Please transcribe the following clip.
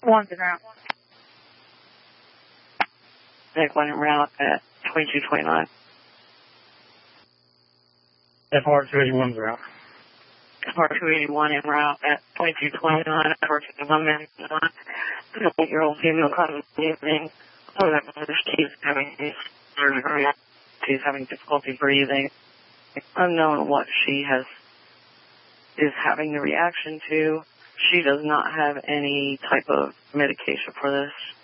One's en route. Nick 1 en route at 2229. FR 281's en route. FR 281 en route at 2229. FR 281 an 8-year-old female coming evening. She's having surgery. She's having difficulty breathing. Unknown what she is having the reaction to. She does not have any type of medication for this.